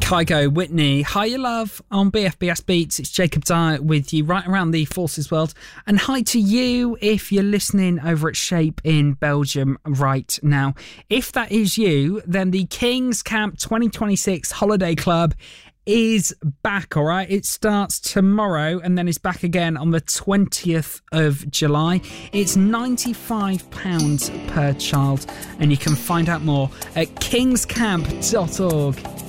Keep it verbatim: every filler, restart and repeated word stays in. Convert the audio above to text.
Kygo, Whitney, hi you love on B F B S Beats. It's Jacob Dyer with you right around the Forces world. And hi to you if you're listening over at Shape in Belgium right now. If that is you, then the King's Camp twenty twenty-six Holiday Club is back, all right? It starts tomorrow and then is back again on the twentieth of July. It's ninety-five pounds per child, and you can find out more at kingscamp dot org.